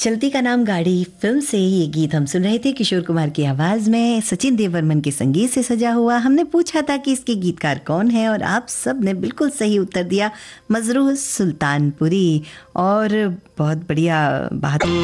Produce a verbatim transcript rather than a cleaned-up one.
चलती का नाम गाड़ी फिल्म से ये गीत हम सुन रहे थे किशोर कुमार की आवाज में, सचिन देव बर्मन के संगीत से सजा हुआ। हमने पूछा था कि इसके गीतकार कौन है और आप सब ने बिल्कुल सही उत्तर दिया, मजरूह सुल्तानपुरी। और बहुत बढ़िया बात